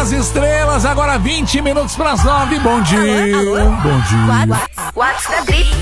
das Estrelas, agora 20 minutos para as 9. Bom dia. Bom dia. What's da gripe?